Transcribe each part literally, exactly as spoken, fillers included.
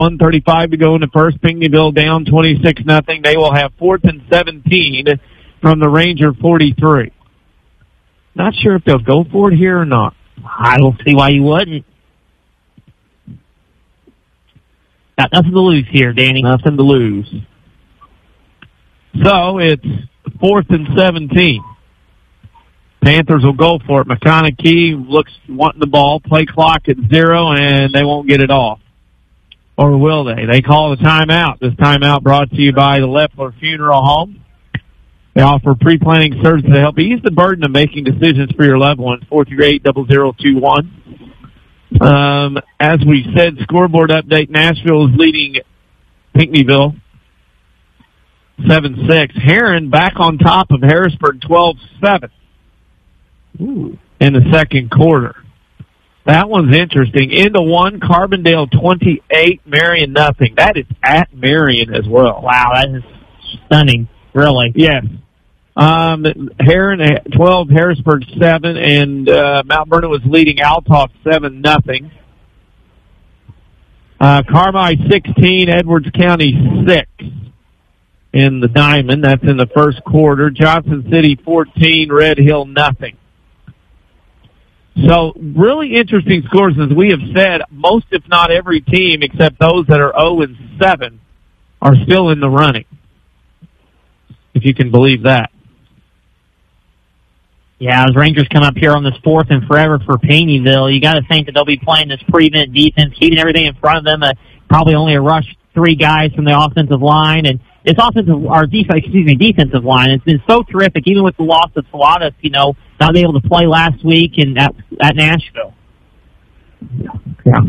one thirty-five to go in the first. Pinckneyville down twenty-six nothing. They will have fourth and seventeen from the Ranger forty-three. Not sure if they'll go for it here or not. I don't see why you wouldn't. Got nothing to lose here, Danny. Nothing to lose. So it's fourth and seventeen. Panthers will go for it. McConaughey looks wanting the ball. Play clock at zero, and they won't get it off. Or will they? They call the timeout. This timeout brought to you by the Leffler Funeral Home. They offer pre-planning services to help ease the burden of making decisions for your loved ones. four three eight, zero zero two one. Um, as we said, scoreboard update, Nashville is leading Pinckneyville seven six. Heron back on top of Harrisburg twelve seven in the second quarter. That one's interesting. Into one, Carbondale twenty-eight, Marion nothing. That is at Marion as well. Wow, that is stunning, really. Yes. Um, Heron twelve, Harrisburg seven, and uh, Mount Vernon was leading Althoff seven nothing. Uh, Carmi sixteen, Edwards County six in the Diamond. That's in the first quarter. Johnson City fourteen, Red Hill nothing. So, really interesting scores. As we have said, most, if not every team, except those that are oh and seven, are still in the running, if you can believe that. Yeah, as Rangers come up here on this fourth and forever for Pinckneyville, you got to think that they'll be playing this prevent defense, keeping everything in front of them. Uh, probably only a rush three guys from the offensive line, and this offensive, or defense, excuse me, defensive line has been so terrific, even with the loss of Saladas, you know, not being able to play last week and at, at Nashville. Yeah.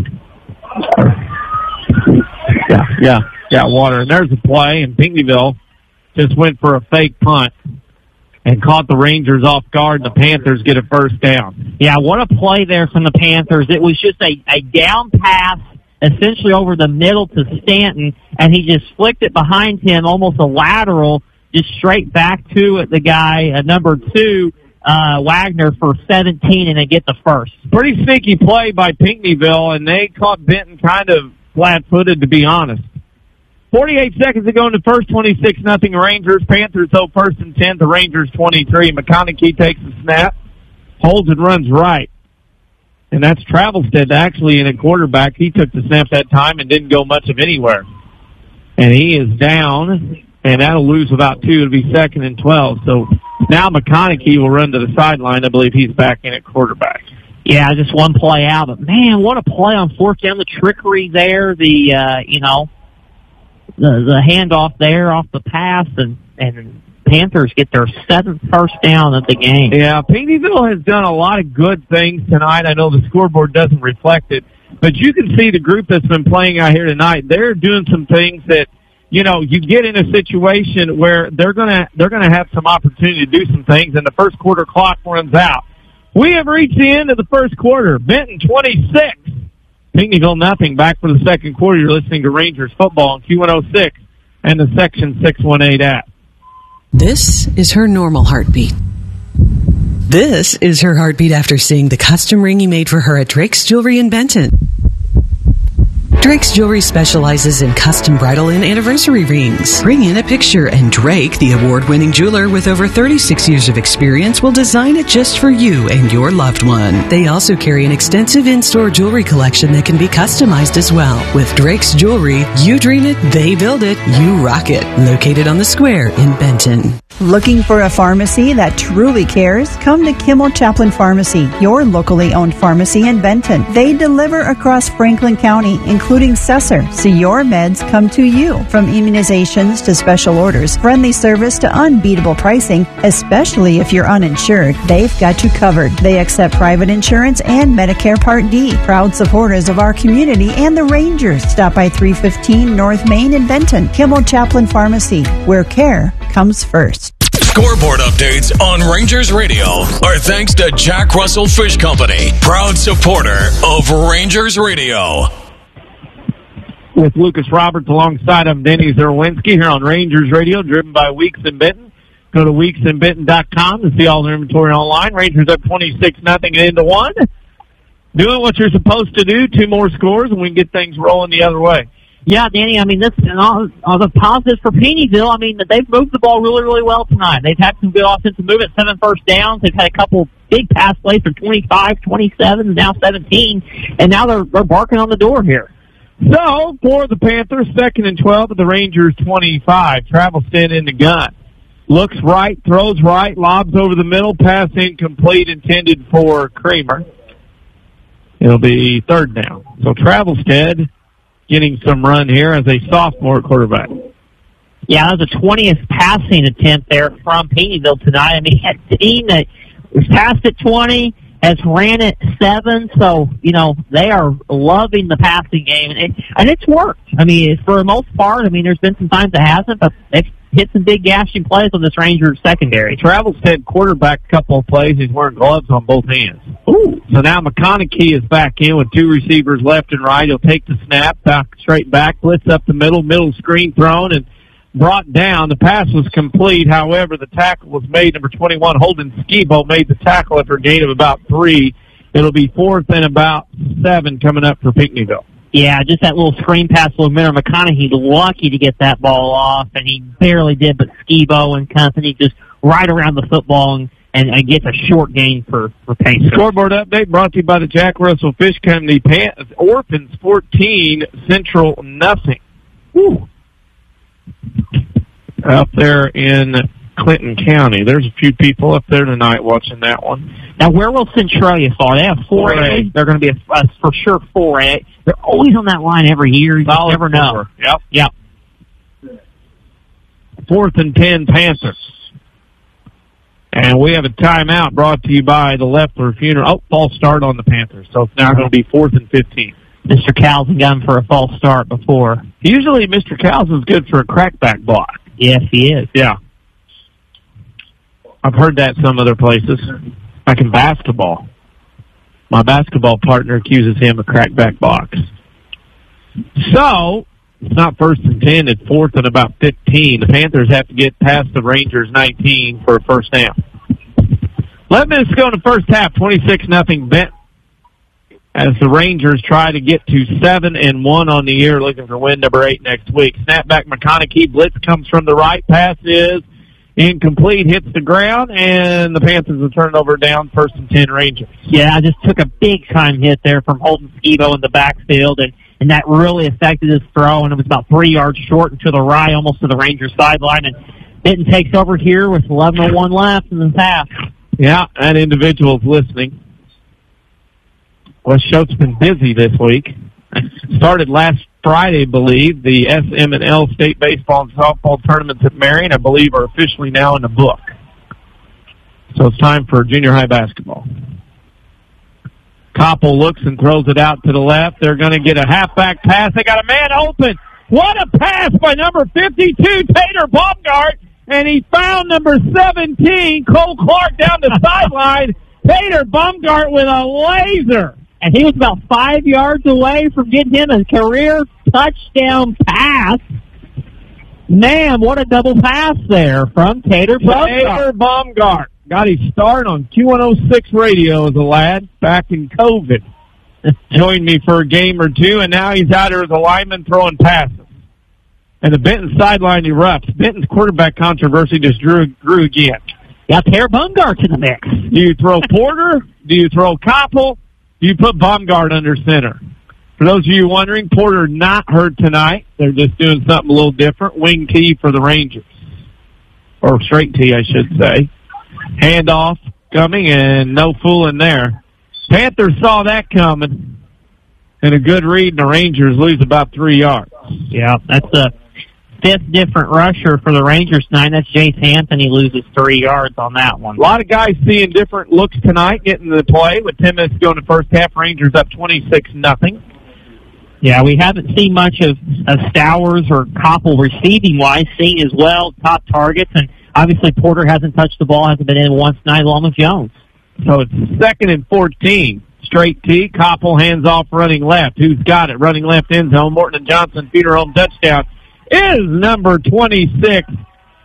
Yeah, yeah, yeah, water. And there's a play, and Pinckneyville just went for a fake punt and caught the Rangers off guard, and the Panthers get a first down. Yeah, what a play there from the Panthers. It was just a, a down pass, essentially over the middle to Stanton, and he just flicked it behind him, almost a lateral, just straight back to it, the guy, uh, number two, uh, Wagner, for seventeen, and they get the first. Pretty sneaky play by Pinckneyville, and they caught Benton kind of flat-footed, to be honest. forty-eight seconds to go in the first, twenty-six nothing Rangers. Panthers, though, first and ten, the Rangers twenty-three. McConaughey takes the snap, holds and runs right. And that's Travelstead, actually, in a quarterback. He took the snap that time and didn't go much of anywhere. And he is down, and that'll lose about two. It'll be second and twelve. So now McConaughey will run to the sideline. I believe he's back in at quarterback. Yeah, just one play out. But, man, what a play on fourth down. The trickery there, the, uh, you know, the, the handoff there off the pass, and, and Panthers get their seventh first down of the game. Yeah, Pinckneyville has done a lot of good things tonight. I know the scoreboard doesn't reflect it, but you can see the group that's been playing out here tonight. They're doing some things that, you know, you get in a situation where they're gonna they're gonna have some opportunity to do some things, and the first quarter clock runs out. We have reached the end of the first quarter. Benton twenty-six, Pinckneyville nothing. Back for the second quarter. You're listening to Rangers football on Q one oh six and the Section six one eight app. This is her normal heartbeat. This is her heartbeat after seeing the custom ring you made for her at Drake's Jewelry in Benton. Drake's Jewelry specializes in custom bridal and anniversary rings. Bring in a picture and Drake, the award-winning jeweler with over thirty-six years of experience, will design it just for you and your loved one. They also carry an extensive in-store jewelry collection that can be customized as well. With Drake's Jewelry, you dream it, they build it, you rock it. Located on the Square in Benton. Looking for a pharmacy that truly cares? Come to Kimmel Chaplin Pharmacy, your locally owned pharmacy in Benton. They deliver across Franklin County, including Cesar, so your meds come to you. From immunizations to special orders, friendly service to unbeatable pricing, especially if you're uninsured, they've got you covered. They accept private insurance and Medicare Part D. Proud supporters of our community and the Rangers. Stop by three fifteen North Main in Benton. Kimmel Chaplin Pharmacy, where care comes first. Scoreboard updates on Rangers Radio are thanks to Jack Russell Fish Company, proud supporter of Rangers Radio. With Lucas Roberts alongside him, Denny Zerwinski here on Rangers Radio, driven by Weeks in Benton. Go to weeks in benton dot com to see all their inventory online. Rangers up twenty-six nothing and into one. Doing what you're supposed to do. Two more scores, and we can get things rolling the other way. Yeah, Danny, I mean, this and all, all the positives for Paynesville, I mean, they've moved the ball really, really well tonight. They've had some good offensive movement, seven first downs. They've had a couple big pass plays for twenty-five, twenty-seven, now seventeen, and now they're, they're barking on the door here. So, for the Panthers, second and twelve at the Rangers twenty-five. Travelstead in the gun. Looks right, throws right, lobs over the middle, pass incomplete, intended for Kramer. It'll be third down. So, Travelstead getting some run here as a sophomore quarterback. Yeah, that was the twentieth passing attempt there from Paynesville tonight. I mean, a team that was passed at twenty, has ran it seven, so, you know, they are loving the passing game, and, it, and it's worked. I mean, for the most part, I mean, there's been some times it hasn't, but they've hit some big gashing plays on this Rangers secondary. Travelstead quarterback a couple of plays. He's wearing gloves on both hands. Ooh. So now McConaughey is back in with two receivers left and right. He'll take the snap, back straight back, blitz up the middle, middle screen thrown, and brought down. The pass was complete. However, the tackle was made. Number twenty-one, Holden Skibo, made the tackle after a gain of about three. It'll be fourth and about seven coming up for Pinckneyville. Yeah, just that little screen pass a little minute. McConaughey lucky to get that ball off, and he barely did, but Skibo and company just right around the football and, and, and gets a short gain for, for Payne. Scoreboard update brought to you by the Jack Russell Fish Company. Pan- Orphans fourteen, Central nothing. Woo. Up there in Clinton County. There's a few people up there tonight watching that one. Now, where will Centralia fall? They have four A. They're going to be a, a, for sure four A. They're always on that line every year. You Solid never know. Four. Yep. Yep. Fourth and ten, Panthers. And we have a timeout brought to you by the Leffler Funeral. Oh, false start on the Panthers. So it's now going to be fourth and fifteen. Mister Calvin got him for a false start before. Usually Mister Calvin's good for a crackback block. Yes, he is. Yeah. I've heard that some other places. Like in basketball. My basketball partner accuses him of crackback blocks. So, it's not first and ten, it's fourth and about fifteen. The Panthers have to get past the Rangers nineteen for a first down. eleven minutes to go in the first half, twenty-six nothing Benton. As the Rangers try to get to seven and one on the year, looking for win number eight next week. Snapback McConaughey, blitz comes from the right, pass is incomplete, hits the ground, and the Panthers will turn it over down, first and ten Rangers. Yeah, I just took a big-time hit there from Holden Skibo in the backfield, and, and that really affected his throw, and it was about three yards short and to the right, almost to the Rangers sideline, and Benton takes over here with eleven oh one left in the half. Yeah, that individual's listening. West Choate's been busy this week. Started last Friday, I believe. The S M and L State Baseball and Softball Tournaments at Marion, I believe, are officially now in the book. So it's time for junior high basketball. Koppel looks and throws it out to the left. They're going to get a halfback pass. They got a man open. What a pass by number fifty-two, Tater Baumgart. And he found number seventeen, Cole Clark, down the sideline. Tater Baumgart with a laser. And he was about five yards away from getting him a career touchdown pass. Man, what a double pass there from Tater Baumgart. Tater Baumgart got his start on Q one oh six radio as a lad back in COVID. Joined me for a game or two, and now he's out there as a lineman throwing passes. And the Benton sideline erupts. Benton's quarterback controversy just drew, grew again. Got Tater Baumgart in the mix. Do you throw Porter? Do you throw Koppel? Do you put Baumgart under center? For those of you wondering, Porter not hurt tonight. They're just doing something a little different. Wing tee for the Rangers. Or straight tee, I should say. Handoff coming, and no fooling there. Panthers saw that coming. And a good read, and the Rangers lose about three yards. Yeah, that's a fifth different rusher for the Rangers tonight. That's Jace Hampton. He loses three yards on that one. A lot of guys seeing different looks tonight, getting to the play with ten minutes to go in the first half. Rangers up twenty-six nothing. Yeah, we haven't seen much of, of Stowers or Koppel receiving-wise, seeing as well top targets, and obviously Porter hasn't touched the ball, hasn't been in once tonight along with Jones. So it's second and fourteen. Straight T. Koppel hands off running left. Who's got it? Running left end zone. Morton and Johnson, Peter home touchdown is number twenty-six.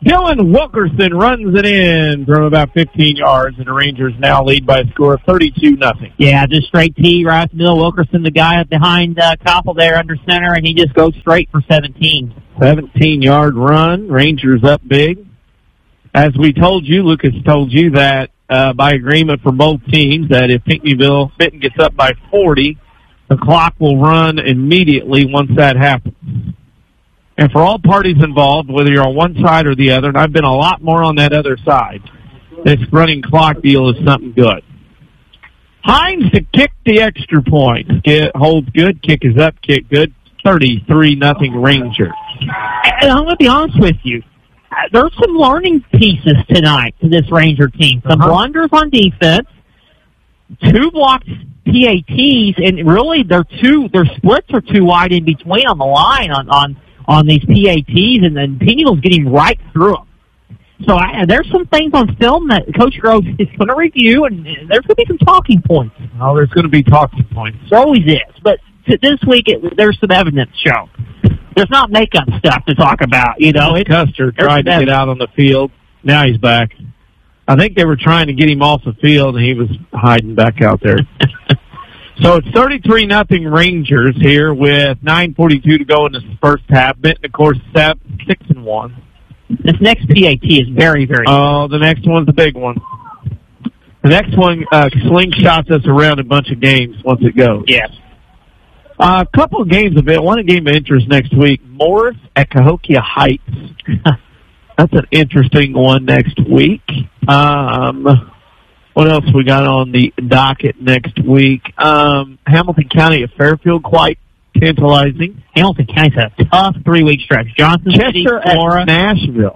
Dylan Wilkerson runs it in from about fifteen yards, and the Rangers now lead by a score of thirty-two nothing. Yeah, just straight T right to Bill Wilkerson, the guy up behind uh, Koppel there under center, and he just goes straight for seventeen. seventeen-yard run. Rangers up big. As we told you, Lucas told you that uh, by agreement for both teams that if Pinckneyville Benton gets up by forty, the clock will run immediately once that happens. And for all parties involved, whether you're on one side or the other, and I've been a lot more on that other side, this running clock deal is something good. Hines to kick the extra point. Get, holds good, kick is up, kick good. thirty-three nothing Rangers. And I'm going to be honest with you. There's some learning pieces tonight to this Ranger team. Some uh-huh. blunders on defense, two blocked P A Ts, and really their two their splits are too wide in between on the line on on, on these P A Ts, and then Pinckneyville's getting right through them. So I, there's some things on film that Coach Groves is going to review, and there's going to be some talking points. Oh, there's going to be talking points. There always is, but this week it, there's some evidence shown. There's not makeup stuff to talk about, you know. It, Custer tried to get out on the field. Now he's back. I think they were trying to get him off the field, and he was hiding back out there. So it's thirty-three nothing Rangers here with nine forty-two to go in the first half. Benton, of course, seven, six and one. This next P A T is very, very good. Oh, the next one's the big one. The next one uh, slingshots us around a bunch of games once it goes. Yes. A uh, couple of games of it. One a game of interest next week. Morris at Cahokia Heights. That's an interesting one next week. Um, what else we got on the docket next week? Um, Hamilton County at Fairfield, quite tantalizing. Hamilton County's a tough three-week stretch. Johnson City, Chester Flora. At Nashville.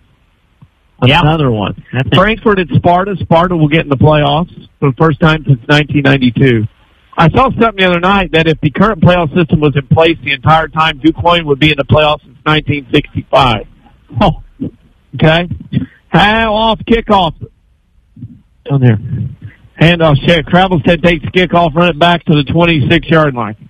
Yep. Another one. That's Frankfurt at Sparta. Sparta will get in the playoffs for the first time since nineteen ninety-two. I saw something the other night that if the current playoff system was in place the entire time, DuQuoin would be in the playoffs since nineteen sixty-five. Oh, okay. How off kickoff down there. Handoff. Travelstead takes kickoff, run it back to the twenty-six-yard line.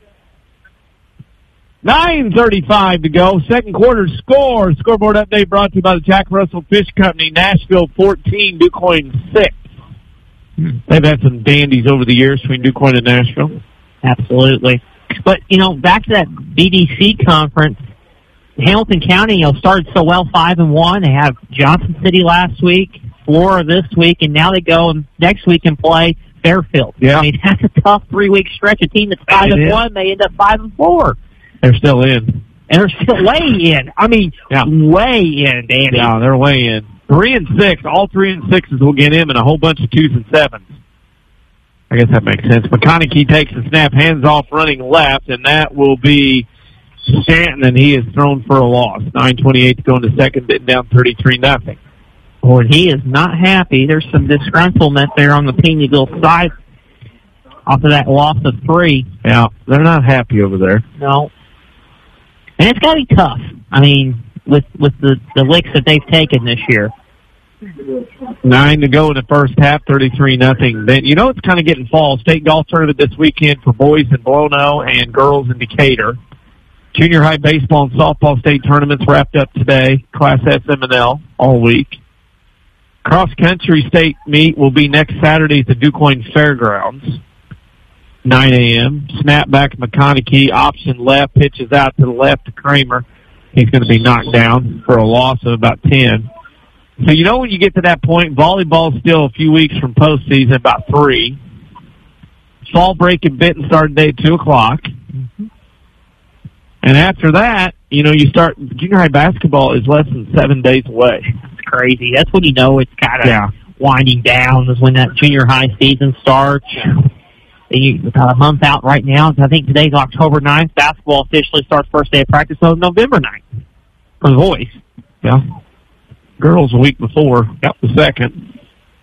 nine thirty-five to go. Second quarter score. Scoreboard update brought to you by the Jack Russell Fish Company. Nashville fourteen, DuQuoin six. They've had some dandies over the years between DuQuoin and Nashville. Absolutely. But, you know, back to that B D C conference, Hamilton County, you know, started so well, five and one. They have Johnson City last week, Flora this week, and now they go next week and play Fairfield. Yeah. I mean, that's a tough three-week stretch. A team that's five it and is. one, they end up five and four. They're still in. And they're still way in. I mean, yeah. way in, Danny. Yeah, they're way in. Three and six. All three and sixes will get him, and a whole bunch of twos and sevens. I guess that makes sense. McConaughey takes the snap, hands off, running left, and that will be Stanton, and he is thrown for a loss. nine twenty-eight to go in the second, down thirty-three nothing. Boy, he is not happy. There's some disgruntlement there on the Pinckneyville side off of that loss of three. Yeah, they're not happy over there. No. And it's got to be tough. I mean, with with the, the licks that they've taken this year. Nine to go in the first half, thirty-three nothing. Then you know it's kind of getting fall. State golf tournament this weekend for boys in Blono and girls in Decatur. Junior high baseball and softball state tournaments wrapped up today. Class S M and L all week. Cross country state meet will be next Saturday at the DuQuoin Fairgrounds. nine a.m. Snap back McConaughey, option left, pitches out to the left to Kramer. He's going to be knocked down for a loss of about ten. So you know when you get to that point, volleyball's still a few weeks from postseason, about three. Fall break in Benton started today at two o'clock. Mm-hmm. And after that, you know, you start, junior high basketball is less than seven days away. That's crazy. That's when you know it's kind of yeah. winding down, is when that junior high season starts. You, about a month out right now. I think today's October ninth. Basketball officially starts first day of practice on November ninth for the boys. Yeah. Girls a week before. Yep, the second.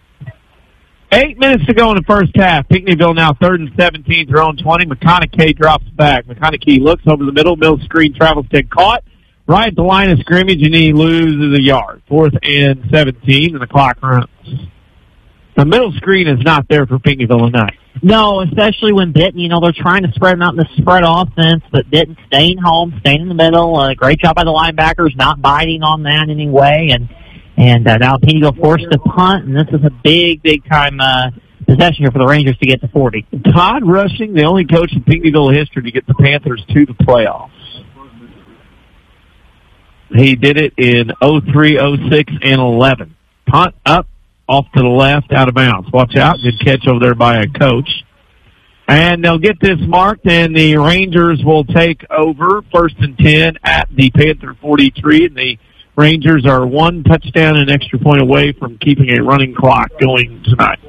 Eight minutes to go in the first half. Pinckneyville now third and seventeen, their own twenty. McConaughey drops back. McConaughey looks over the middle. Middle screen, Travelstead caught. Right at the line of scrimmage, and he loses a yard. Fourth and seventeen, and the clock runs. The middle screen is not there for Pinckneyville tonight. No, especially when Benton, you know, they're trying to spread them out in the spread offense, but Benton staying home, staying in the middle. Uh, great job by the linebackers, not biting on that in any way. And, and uh, now Pinckneyville forced to punt, and this is a big, big-time uh, possession here for the Rangers to get to forty. Todd Rushing, the only coach in Pinckneyville history to get the Panthers to the playoffs. He did it in oh three, oh six, and eleven. Punt up. Off to the left, out of bounds. Watch out. Good catch over there by a coach. And they'll get this marked, and the Rangers will take over first and ten at the Panther forty-three. And the Rangers are one touchdown and extra point away from keeping a running clock going tonight.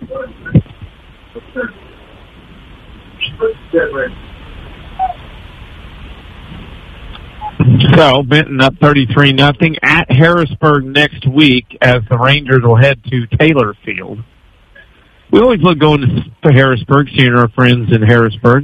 So, Benton up thirty-three nothing at Harrisburg next week as the Rangers will head to Taylor Field. We always look going to Harrisburg, seeing our friends in Harrisburg.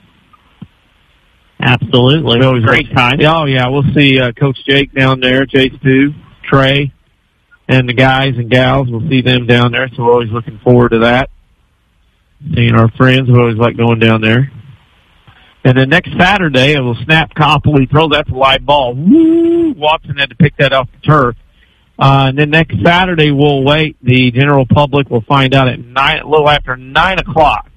Absolutely. We always Great time. Oh, yeah, we'll see uh, Coach Jake down there, Jake Stu, Trey, and the guys and gals. We'll see them down there, so we're always looking forward to that. Seeing our friends, we always like going down there. And then next Saturday, it will snap Copley, throw that's a live ball. Woo! Watson had to pick that off the turf. Uh, and then next Saturday, we'll wait. The general public will find out at nine, a little after nine o'clock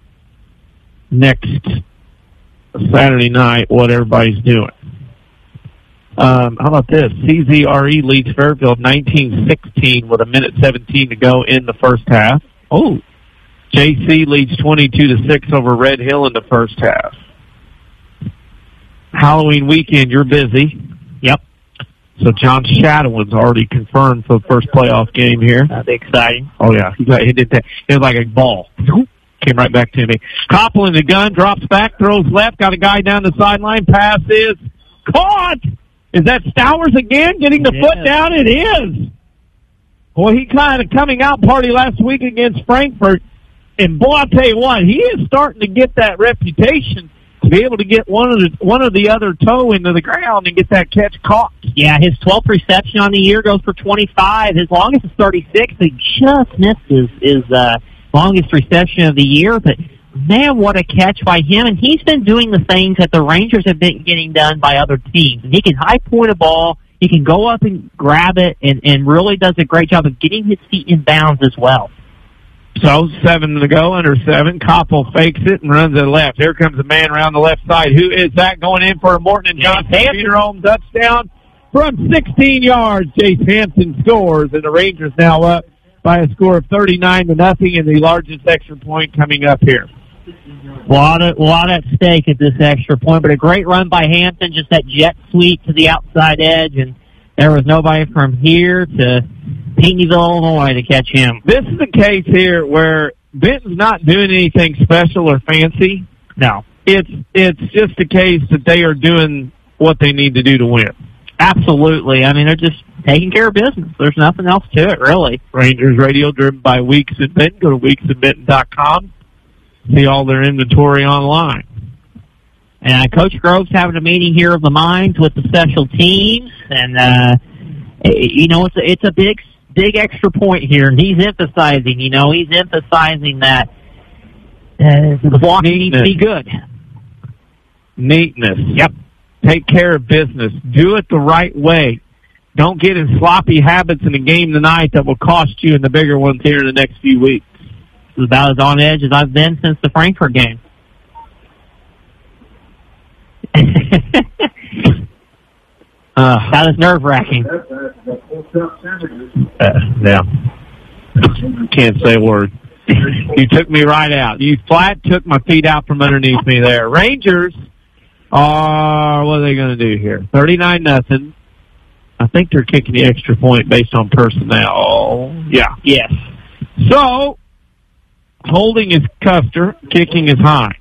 next Saturday night what everybody's doing. Um, how about this? C Z R E leads Fairfield nineteen sixteen with a minute seventeen to go in the first half. Oh, J C leads twenty-two to six over Red Hill in the first half. Halloween weekend, you're busy. Yep. So John Shadowin's already confirmed for the first playoff game here. That'd be exciting. Oh, yeah. He, got, he did that. It was like a ball. Came right back to me. Koppel in the gun, drops back, throws left, got a guy down the sideline. Pass is caught. Is that Stowers again getting the It foot is. down? It is. Boy, he kind of coming out party last week against Frankfort. And boy, I'll tell you what, he is starting to get that reputation to be able to get one of the one of the other toe into the ground and get that catch caught. Yeah, his twelfth reception on the year goes for twenty-five. His longest is thirty-six. He just missed his, his uh, longest reception of the year. But, man, what a catch by him. And he's been doing the things that the Rangers have been getting done by other teams. And he can high point a ball. He can go up and grab it and, and really does a great job of getting his feet in bounds as well. So, seven to go, under seven. Koppel fakes it and runs to the left. Here comes a man around the left side. Who is that going in for a Morton and Johnson? Peter home touchdown from sixteen yards. Jace Hampton scores, and the Rangers now up by a score of thirty-nine to nothing, and the largest extra point coming up here. A lot, of, lot at stake at this extra point, but a great run by Hampton, just that jet sweep to the outside edge, and there was nobody from here to Pinckneyville, Illinois to catch him. This is the case here where Benton's not doing anything special or fancy. No. It's it's just a case that they are doing what they need to do to win. Absolutely. I mean, they're just taking care of business. There's nothing else to it, really. Rangers Radio, driven by Weeks in Benton. Go to weeks in benton dot com. See all their inventory online. And uh, Coach Grove's having a meeting here of the minds with the special teams, and uh, you know it's a, it's a big big extra point here, and he's emphasizing, you know, he's emphasizing that uh, the blocking needs to be good. Neatness. Yep. Take care of business. Do it the right way. Don't get in sloppy habits in a game tonight that will cost you in the bigger ones here in the next few weeks. It's about as on edge as I've been since the Frankfurt game. uh, that is nerve-wracking. Uh, yeah. Can't say a word. You took me right out. You flat took my feet out from underneath me there. Rangers are, what are they going to do here? thirty-nine nothing. I think they're kicking the extra point based on personnel. Yeah. Yes. So, holding is Custer, kicking is Hines.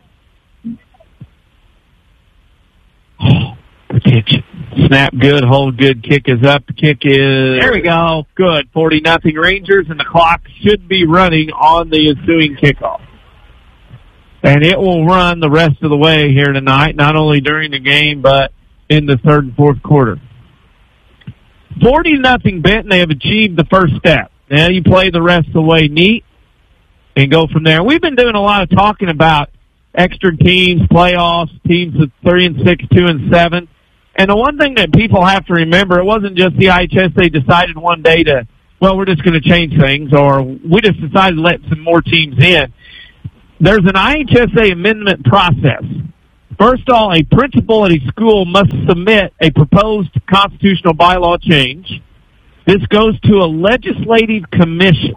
Oh, protection. Snap good, hold good, kick is up. The kick is... There we go. Good. forty nothing Rangers, and the clock should be running on the ensuing kickoff. And it will run the rest of the way here tonight, not only during the game, but in the third and fourth quarter. forty nothing Benton, they have achieved the first step. Now you play the rest of the way neat and go from there. We've been doing a lot of talking about extra teams, playoffs, teams of three and six, two and seven. And the one thing that people have to remember, it wasn't just the I H S A decided one day to, well, we're just going to change things, or we just decided to let some more teams in. There's an I H S A amendment process. First of all, a principal at a school must submit a proposed constitutional bylaw change. This goes to a legislative commission.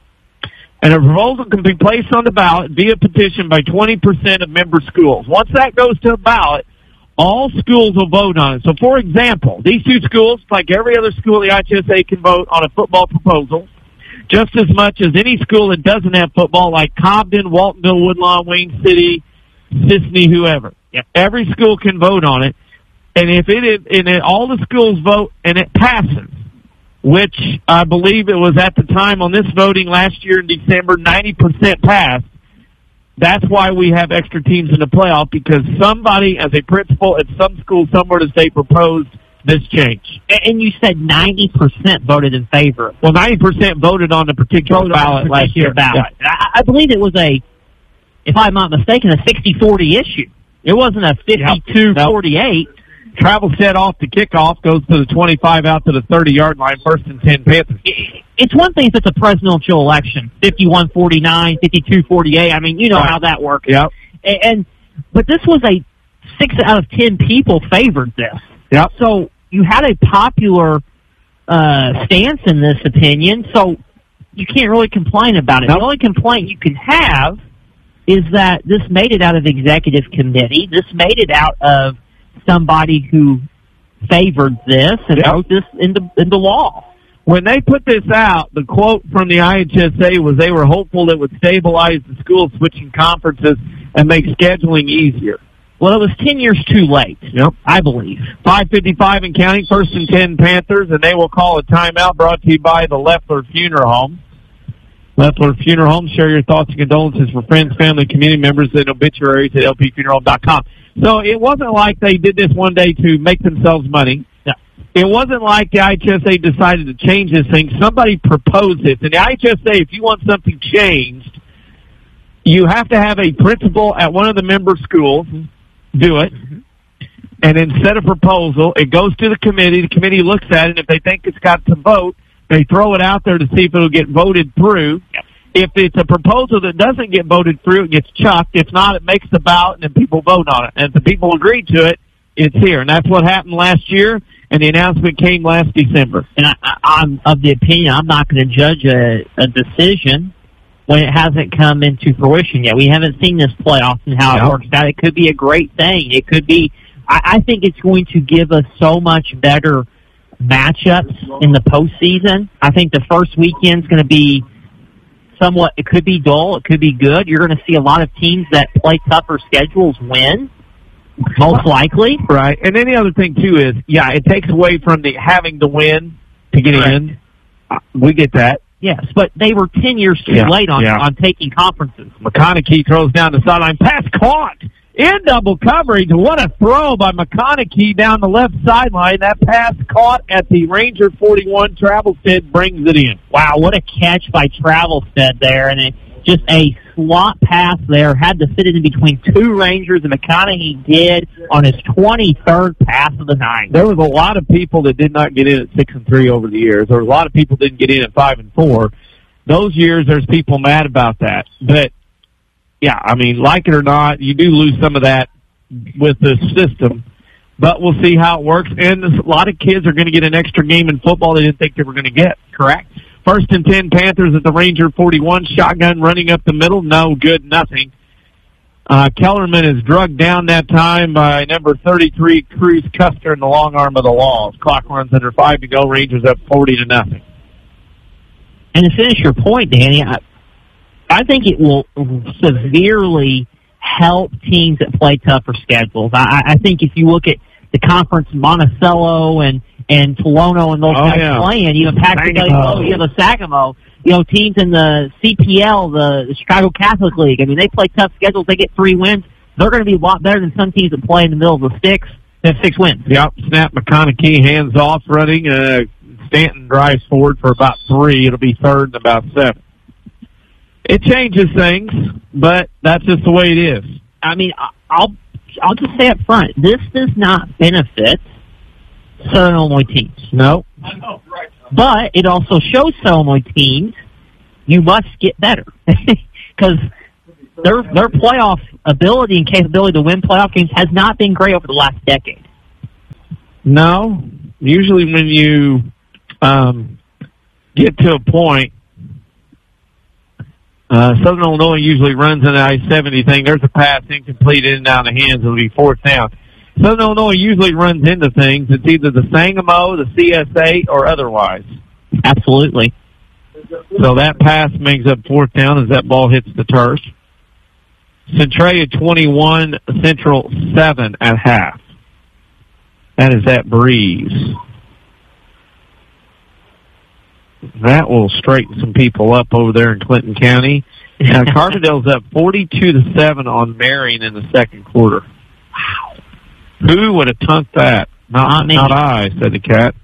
And a proposal can be placed on the ballot via petition by twenty percent of member schools. Once that goes to a ballot, all schools will vote on it. So, for example, these two schools, like every other school, the I H S A can vote on a football proposal just as much as any school that doesn't have football, like Cobden, Waltonville, Woodlawn, Wayne City, Sisney, whoever. Yep. Every school can vote on it. And if it is, and it, all the schools vote and it passes, which I believe it was at the time on this voting last year in December, ninety percent passed. That's why we have extra teams in the playoff, because somebody, as a principal at some school somewhere in the state, proposed this change. And you said ninety percent voted in favor. Well, ninety percent voted on the particular ballot last year. Ballot. Yeah. I, I believe it was a, if I'm not mistaken, a sixty forty issue. It wasn't a fifty-two forty-eight. Nope. Travel set off the kickoff, goes to the twenty-five out to the thirty-yard line, first and ten Panthers. It's one thing if it's a presidential election, fifty-one forty-nine, fifty-two forty-eight. I mean, you know right. how that works. Yep. And, and but this was a six out of ten people favored this. Yep. So you had a popular uh, stance in this opinion, so you can't really complain about it. Nope. The only complaint you can have is that this made it out of executive committee. This made it out of somebody who favored this and yep. wrote this into, into law. When they put this out, the quote from the I H S A was they were hopeful it would stabilize the school switching conferences and make scheduling easier. Well, it was ten years too late, yep. I believe. five fifty-five and counting, first and ten Panthers, and they will call a timeout, brought to you by the Leffler Funeral Home. Leffler Funeral Home, share your thoughts and condolences for friends, family, community members, and obituaries at L P funeral home dot com. So it wasn't like they did this one day to make themselves money. Yeah. It wasn't like the I H S A decided to change this thing. Somebody proposed it. And the I H S A, if you want something changed, you have to have a principal at one of the member schools do it. Mm-hmm. And then set a proposal. It goes to the committee. The committee looks at it, and if they think it's got to vote, they throw it out there to see if it'll get voted through. Yep. If it's a proposal that doesn't get voted through, it gets chucked. If not, it makes the ballot, and then people vote on it. And if the people agree to it, it's here. And that's what happened last year, and the announcement came last December. And I, I, I'm of the opinion I'm not going to judge a, a decision when it hasn't come into fruition yet. We haven't seen this playoff and how yep. it works out. It could be a great thing. It could be – I think it's going to give us so much better matchups in the postseason. I think the first weekend's going to be somewhat – it could be dull. It could be good. You're going to see a lot of teams that play tougher schedules win, most likely. Right. And then the other thing, too, is, yeah, it takes away from the having to win to get right. in. Uh, we get that. Yes, but they were ten years too yeah, late on yeah. on taking conferences. McConaughey throws down the sideline. Pass caught in double coverage. What a throw by McConaughey down the left sideline. That pass caught at the Ranger forty-one. Travelstead brings it in. Wow, what a catch by Travelstead there. And it, just a slot pass there. Had to fit it in between two Rangers, and McConaughey did on his twenty-third pass of the night. There was a lot of people that did not get in at six and three over the years. There was a lot of people that didn't get in at five and four. Those years, there's people mad about that. But, yeah, I mean, like it or not, you do lose some of that with the system. But we'll see how it works. And a lot of kids are going to get an extra game in football they didn't think they were going to get. Correct? First and ten Panthers at the Ranger forty-one. Shotgun running up the middle. No good, nothing. Uh, Kellerman is drugged down that time by number thirty-three, Cruz Custer, in the long arm of the law. Clock runs under five to go. Rangers up forty to nothing. And to finish your point, Danny, I, I think it will severely help teams that play tougher schedules. I, I think if you look at the conference, Monticello and and Tolono and those oh, guys yeah. playing, even Patrick Bello, you know, the Sacamo, you know, teams in the C P L, the, the Chicago Catholic League. I mean, they play tough schedules. They get three wins. They're going to be a lot better than some teams that play in the middle of the sticks that have six wins. Yep. Snap McConaughey, hands off, running. Uh, Stanton drives forward for about three. It'll be third and about seven. It changes things, but that's just the way it is. I mean, I'll I'll just say up front, this does not benefit Southern Illinois teams. No. But it also shows Southern Illinois teams you must get better. Because their their playoff ability and capability to win playoff games has not been great over the last decade. No. Usually when you um, get to a point, uh, Southern Illinois usually runs an I seventy thing. There's a pass incomplete in and out of the hands. It'll be fourth down. Southern Illinois usually runs into things. It's either the Sangamo, the C S eight, or otherwise. Absolutely. So that pass makes up fourth down as that ball hits the turf. Centralia twenty-one, Central seven at half. That is at Breeze. That will straighten some people up over there in Clinton County. Now, Carbondale's up forty-two to seven on Marion in the second quarter. Wow. Who would have tunked that? Not, not I, said the cat.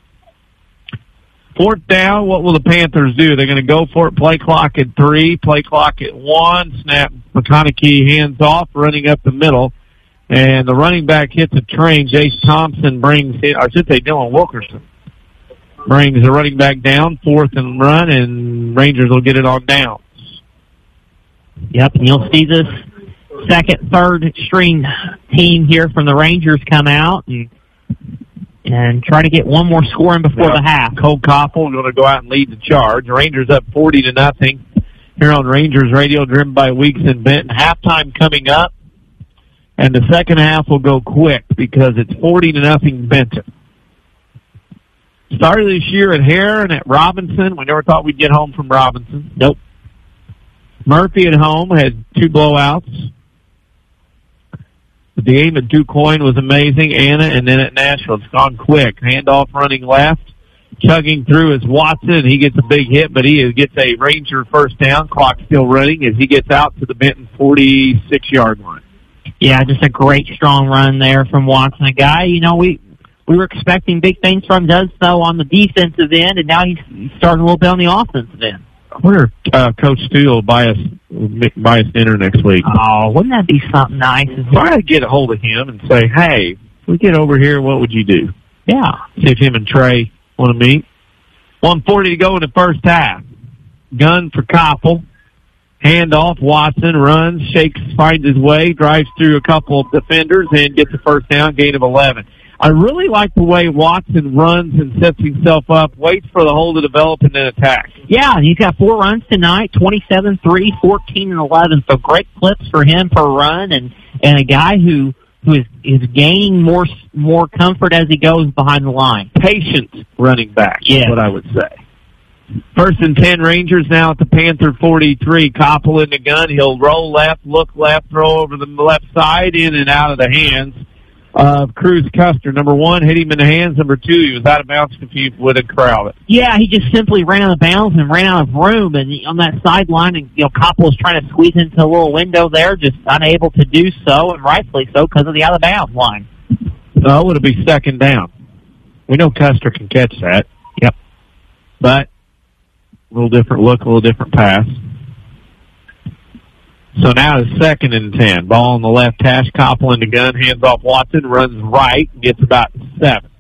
Fourth down, what will the Panthers do? They're going to go for it. Play clock at three, play clock at one. Snap McConaughey hands off, running up the middle. And the running back hits a train. Jace Thompson brings, or I should say Dylan Wilkerson, brings the running back down, fourth and run, and Rangers will get it on downs. Yep, and you'll see this second, third string team here from the Rangers come out and, and try to get one more score in before yep. the half. Cole Koppel going to go out and lead the charge. The Rangers up forty to nothing here on Rangers Radio, driven by Weeks and Benton. Halftime coming up, and the second half will go quick because it's forty to nothing Benton. Started this year at Hare and at Robinson. We never thought we'd get home from Robinson. Nope. Murphy at home had two blowouts. The game at DuQuoin was amazing. Anna, and then at Nashville, it's gone quick. Handoff running left. Chugging through is Watson. He gets a big hit, but he gets a Ranger first down. Clock still running as he gets out to the Benton forty-six-yard line. Yeah, just a great, strong run there from Watson. A guy, you know, we we were expecting big things from him, does so on the defensive end, and now he's starting a little bit on the offensive end. I wonder if uh, Coach Steele will buy us, buy us dinner next week. Oh, wouldn't that be something nice? Try to get a hold of him and say, hey, if we get over here, what would you do? Yeah. See if him and Trey want to meet. one forty to go in the first half. Gun for Koppel. Handoff, Watson runs, shakes, finds his way, drives through a couple of defenders, and gets a first down, gain of eleven. I really like the way Watson runs and sets himself up, waits for the hole to develop, and then attacks. Yeah, he's got four runs tonight, twenty-seven, three, fourteen, and eleven. So great clips for him per run, and, and a guy who who is, is gaining more more comfort as he goes behind the line. Patient running back yeah. is what I would say. First and ten, Rangers now at the Panther forty-three. Koppel in the gun. He'll roll left, look left, throw over the left side, in and out of the hands of Cruz Custer. Number one, hit him in the hands. Number two, he was out of bounds, confused with a crowd. Yeah, he just simply ran out of bounds and ran out of room. And on that sideline, and you know, Koppel was trying to squeeze into a little window there, just unable to do so, and rightfully so because of the out of bounds line. So it'll be second down. We know Custer can catch that. Yep. But a little different look, a little different pass. So now it's second and ten. Ball on the left hash, Koppel in the gun, hands off Watson, runs right, gets about seven.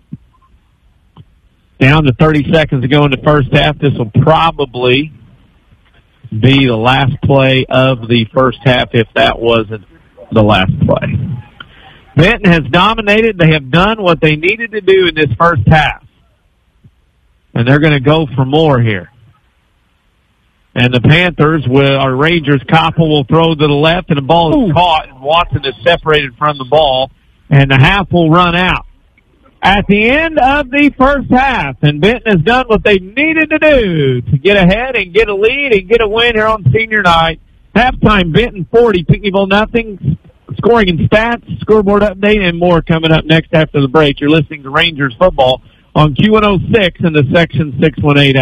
Down to thirty seconds to go in the first half. This will probably be the last play of the first half if that wasn't the last play. Benton has dominated. They have done what they needed to do in this first half. And they're going to go for more here. And the Panthers, will, our Rangers, Koppel will throw to the left, and the ball is Ooh. caught, and Watson is separated from the ball, and the half will run out. At the end of the first half, and Benton has done what they needed to do to get ahead and get a lead and get a win here on senior night. Halftime, Benton forty, Pinckneyville nothing. Scoring and stats, scoreboard update, and more coming up next after the break. You're listening to Rangers football on Q one oh six and the Section six one eight app.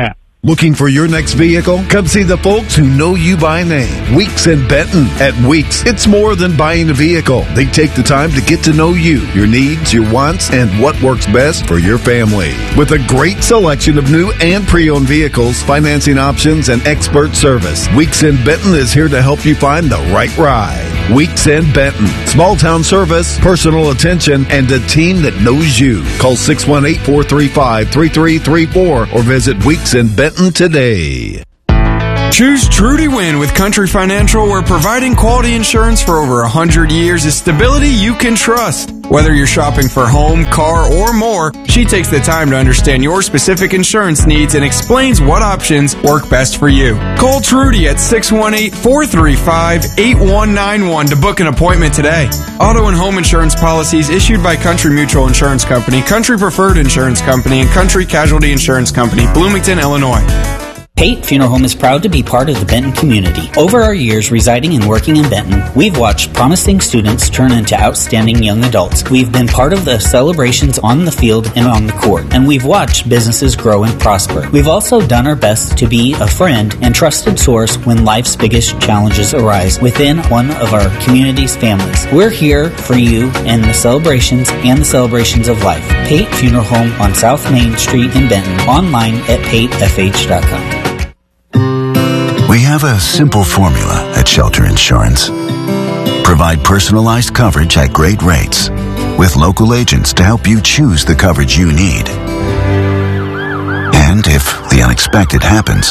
Looking for your next vehicle? Come see the folks who know you by name. Weeks and Benton. At Weeks, it's more than buying a vehicle. They take the time to get to know you, your needs, your wants, and what works best for your family. With a great selection of new and pre-owned vehicles, financing options, and expert service, Weeks and Benton is here to help you find the right ride. Weeks and Benton. Small town service, personal attention, and a team that knows you. Call six one eight, four three five, three three three four or visit Weeks and Benton today. Choose Trudy Win with Country Financial, where providing quality insurance for over one hundred years is stability you can trust. Whether you're shopping for home, car, or more, she takes the time to understand your specific insurance needs and explains what options work best for you. Call Trudy at six one eight, four three five, eight one nine one to book an appointment today. Auto and home insurance policies issued by Country Mutual Insurance Company, Country Preferred Insurance Company, and Country Casualty Insurance Company, Bloomington, Illinois. Pate Funeral Home is proud to be part of the Benton community. Over our years residing and working in Benton, we've watched promising students turn into outstanding young adults. We've been part of the celebrations on the field and on the court, and we've watched businesses grow and prosper. We've also done our best to be a friend and trusted source when life's biggest challenges arise within one of our community's families. We're here for you in the celebrations and the celebrations of life. Pate Funeral Home on South Main Street in Benton, online at pate f h dot com. We have a simple formula at Shelter Insurance. Provide personalized coverage at great rates with local agents to help you choose the coverage you need. And if the unexpected happens,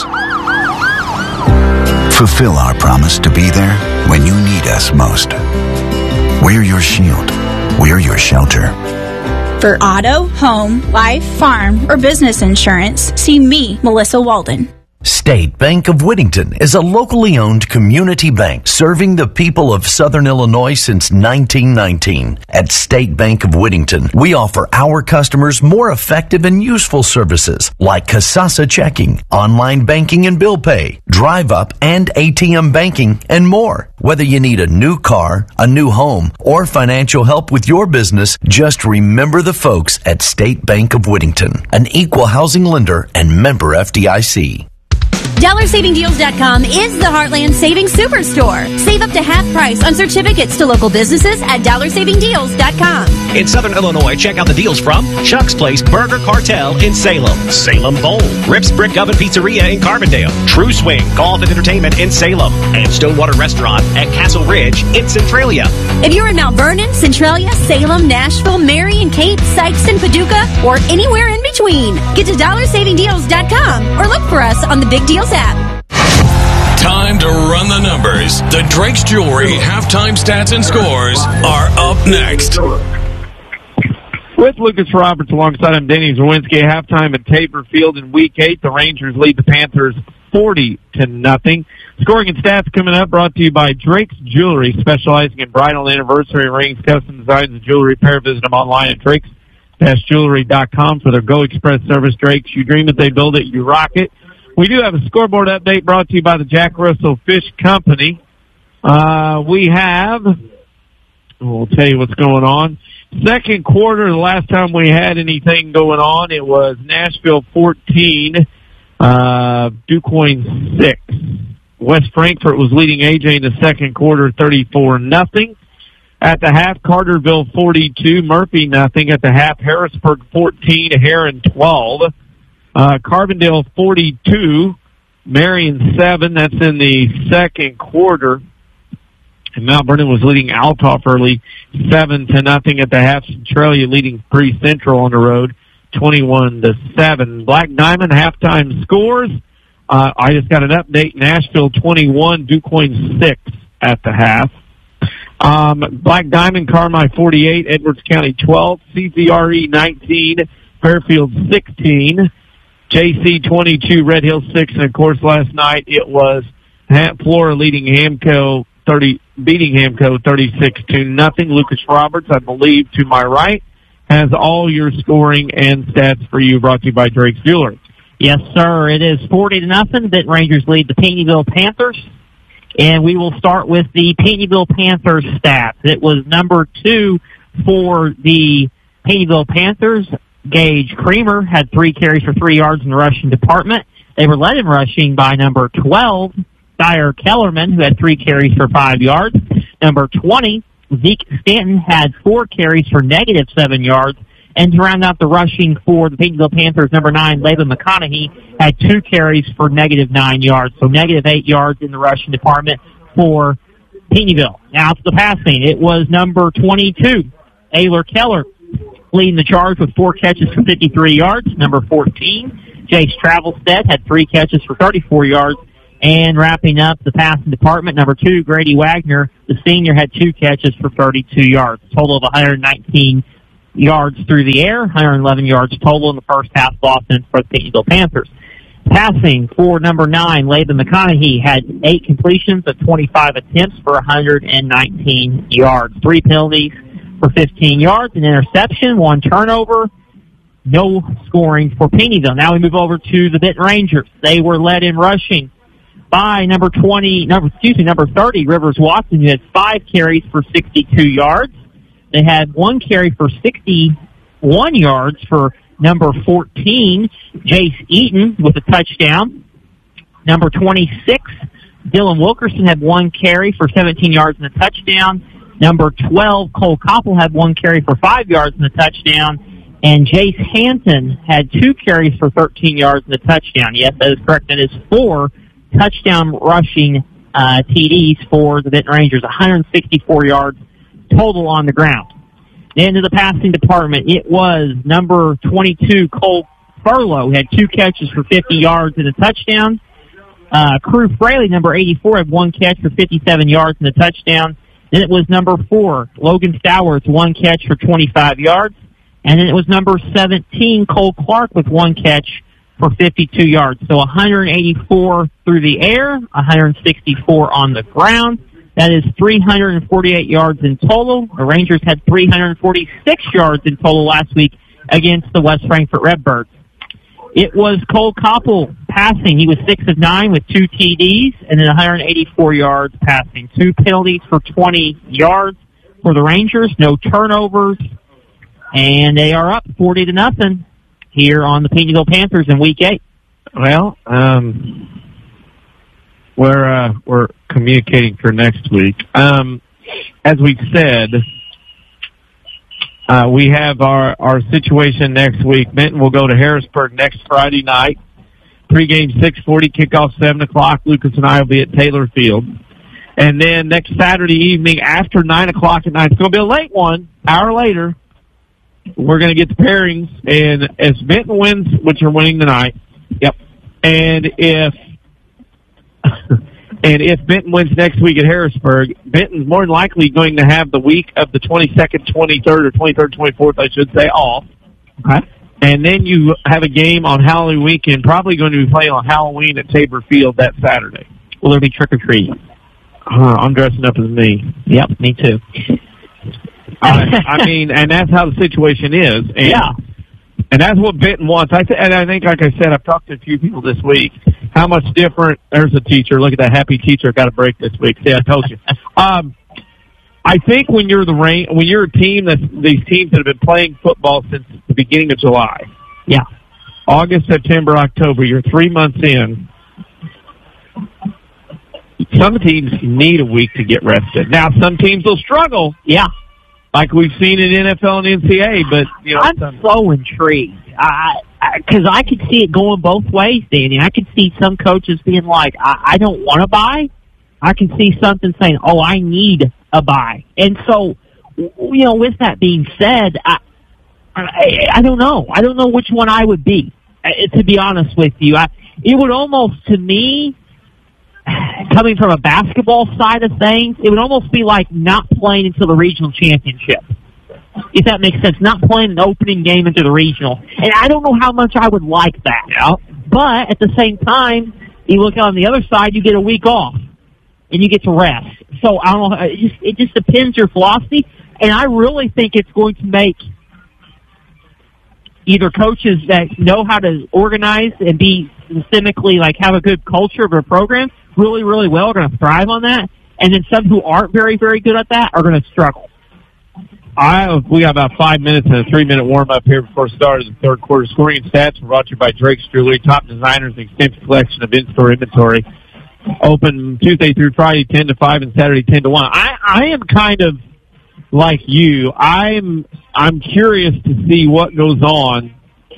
fulfill our promise to be there when you need us most. We're your shield. We're your shelter. For auto, home, life, farm, or business insurance, see me, Melissa Walden. State Bank of Whittington is a locally owned community bank serving the people of Southern Illinois since nineteen nineteen. At State Bank of Whittington, we offer our customers more effective and useful services like Kasasa checking, online banking and bill pay, drive up and A T M banking, and more. Whether you need a new car, a new home, or financial help with your business, just remember the folks at State Bank of Whittington, an equal housing lender and member F D I C. Dollar Saving Deals dot com is the Heartland Savings Superstore. Save up to half price on certificates to local businesses at Dollar Saving Deals dot com. In Southern Illinois, check out the deals from Chuck's Place Burger Cartel in Salem, Salem Bowl, Rips Brick Oven Pizzeria in Carbondale, True Swing Golf and Entertainment in Salem, and Stonewater Restaurant at Castle Ridge in Centralia. If you're in Mount Vernon, Centralia, Salem, Nashville, Marion, Cape, Sikeston, Paducah, or anywhere in between, get to Dollar Saving Deals dot com or look for us on the Big Deals app. Time to run the numbers. The Drake's Jewelry halftime stats and scores are up next. With Lucas Roberts alongside him, Denny Zawinski, halftime at Tabor Field in Week Eight. The Rangers lead the Panthers forty to nothing. Scoring and stats coming up, brought to you by Drake's Jewelry, specializing in bridal anniversary rings, custom designs, and jewelry. Pair visit them online at Drake's Jewelry dot com for their Go Express service. Drake's, you dream it, they build it, you rock it. We do have a scoreboard update brought to you by the Jack Russell Fish Company. Uh, we have, we'll tell you what's going on. Second quarter, the last time we had anything going on, it was Nashville fourteen, uh, DuQuoin six. West Frankfort was leading A J in the second quarter, thirty-four nothing. At the half, Carterville forty-two, Murphy nothing. At the half, Harrisburg fourteen, Heron twelve. Uh, Carbondale forty-two, Marion seven. That's in the second quarter. And Mount Vernon was leading Altoff early, seven to nothing at the half. Centralia leading Pre Central on the road, twenty-one to seven. Black Diamond halftime scores. Uh, I just got an update. Nashville twenty-one, DuQuoin six at the half. Um, Black Diamond, Carmi forty-eight, Edwards County twelve, C Z R E nineteen, Fairfield sixteen. J C twenty-two, Red Hill six, and of course last night it was Flora leading Hamco thirty, beating Hamco thirty-six to nothing. Lucas Roberts, I believe, to my right, has all your scoring and stats for you, brought to you by Drake's Jewelry. Yes, sir. It is forty to nothing. Benton Rangers lead the Payneeville Panthers, and we will start with the Payneeville Panthers stats. It was number two for the Payneeville Panthers. Gage Creamer had three carries for three yards in the rushing department. They were led in rushing by number twelve, Dyer Kellerman, who had three carries for five yards. Number twenty, Zeke Stanton, had four carries for negative seven yards. And to round out the rushing for the Paytonville Panthers, number nine, Laban McConaughey, had two carries for negative nine yards. So negative eight yards in the rushing department for Paytonville. Now to the passing. It was number twenty-two, Ayler Keller, leading the charge with four catches for fifty-three yards. Number fourteen, Jace Travelstead, had three catches for thirty-four yards. And wrapping up the passing department, number two, Grady Wagner, the senior, had two catches for thirty-two yards. A total of one hundred nineteen yards through the air, one hundred eleven yards total in the first half of offense for the Paytonville Panthers. Passing for number nine, Laban McConaughey, had eight completions of twenty-five attempts for one hundred nineteen yards. Three penalties for fifteen yards, an interception, one turnover, no scoring for Paytonville. Now we move over to the Benton Rangers. They were led in rushing by number twenty, number excuse me, number thirty, Rivers Watson, who had five carries for sixty-two yards. They had one carry for sixty-one yards for number fourteen, Jace Eaton, with a touchdown. Number twenty-six, Dylan Wilkerson, had one carry for seventeen yards and a touchdown. Number twelve, Cole Koppel, had one carry for five yards and a touchdown. And Jace Hanton had two carries for thirteen yards and a touchdown. Yes, that is correct. That is four touchdown rushing uh, T Ds for the Benton Rangers, one hundred sixty-four yards total on the ground. Into the passing department, it was number twenty-two, Cole Furlow, had two catches for fifty yards and a touchdown. Uh, Crew Fraley, number eighty-four, had one catch for fifty-seven yards and a touchdown. Then it was number four, Logan Stowers, one catch for twenty-five yards. And then it was number seventeen, Cole Clark, with one catch for fifty-two yards. So one hundred eighty-four through the air, one hundred sixty-four on the ground. That is three hundred forty-eight yards in total. The Rangers had three hundred forty-six yards in total last week against the West Frankfort Redbirds. It was Cole Koppel passing. He was six of nine with two T Ds and then one hundred eighty-four yards passing. Two penalties for twenty yards for the Rangers. No turnovers. And they are up forty to nothing here on the Paytonville Panthers in week eight. Well, um, we're, uh, we're communicating for next week. Um, as we said, uh, we have our, our situation next week. Benton will go to Harrisburg next Friday night. Pre-game six forty, kickoff seven o'clock. Lucas and I will be at Taylor Field. And then next Saturday evening after nine o'clock at night, it's going to be a late one, hour later, we're going to get the pairings. And as Benton wins, which are winning tonight, yep. And if and if Benton wins next week at Harrisburg, Benton's more than likely going to have the week of the twenty-second, twenty-third, or twenty-third, twenty-fourth, I should say, off. Okay. And then you have a game on Halloween weekend, probably going to be playing on Halloween at Tabor Field that Saturday. Will there be trick-or-treating? Uh, I'm dressing up as me. Yep, me too. I, I mean, and that's how the situation is. And, yeah. And that's what Benton wants. I th- and I think, like I said, I've talked to a few people this week. How much different? There's a teacher. Look at that happy teacher. Got a break this week. See, I told you. um, I think when you're the rain, when you're a team that these teams that have been playing football since the beginning of July. Yeah. August, September, October. You're three months in. Some teams need a week to get rested. Now, some teams will struggle. Yeah. Like we've seen in N F L and N C A A, but, you know. I'm some... so intrigued. I, because I, I could see it going both ways, Danny. I could see some coaches being like, I, I don't want to buy. I can see something saying, oh, I need a buy. And so, you know, with that being said, I, I, I don't know. I don't know which one I would be, to be honest with you. I, it would almost, to me, coming from a basketball side of things, it would almost be like not playing until the regional championship. If that makes sense. Not playing an opening game into the regional. And I don't know how much I would like that. Yeah. But at the same time, you look on the other side, you get a week off. And you get to rest. So I don't know. It just, it just depends your philosophy. And I really think it's going to make either coaches that know how to organize and be systemically, like, have a good culture of a program really, really well are going to thrive on that. And then some who aren't very, very good at that are going to struggle. I we got about five minutes and a three-minute warm-up here before the start of the third quarter. Scoring and stats were brought to you by Drake's Jewelry, top designers and extensive collection of in-store inventory. Open Tuesday through Friday, ten to five, and Saturday, ten to one. I, I am kind of like you. I'm I'm curious to see what goes on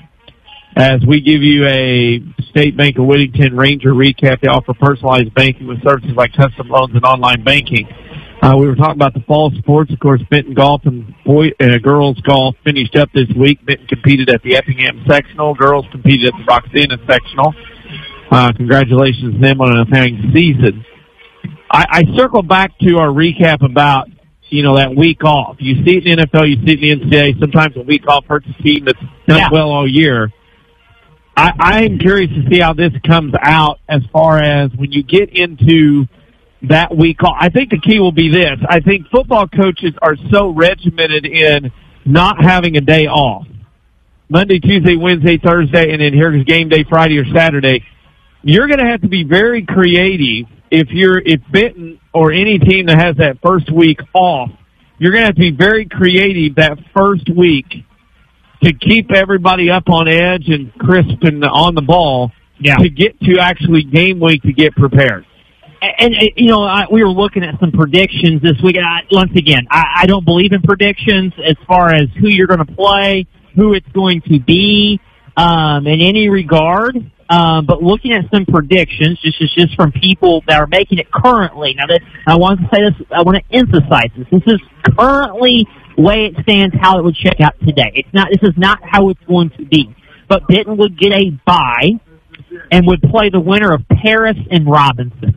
as we give you a State Bank of Whittington Ranger recap. They offer personalized banking with services like custom loans and online banking. Uh, we were talking about the fall sports. Of course, Benton Golf and boy, uh, girls golf finished up this week. Benton competed at the Effingham Sectional. Girls competed at the Roxana Sectional. Uh, congratulations to them on an outstanding season. I, I circle back to our recap about, you know, that week off. You see it in the N F L, you see it in the N C double A. Sometimes a week off hurts a team that's done yeah. well all year. I, I am curious to see how this comes out as far as when you get into that week off. I think the key will be this. I think football coaches are so regimented in not having a day off. Monday, Tuesday, Wednesday, Thursday, and then here's game day Friday or Saturday. You're going to have to be very creative if you're if Benton or any team that has that first week off. You're going to have to be very creative that first week to keep everybody up on edge and crisp and on the ball yeah. to get to actually game week to get prepared. And, and you know, I, we were looking at some predictions this week. I, once again, I, I don't believe in predictions as far as who you're going to play, who it's going to be, um, in any regard. Um, but looking at some predictions, just, just just from people that are making it currently. Now, this, I want to say this. I want to emphasize this. This is currently the way it stands, how it would check out today. It's not. This is not how it's going to be. But Benton would get a bye and would play the winner of Paris and Robinson.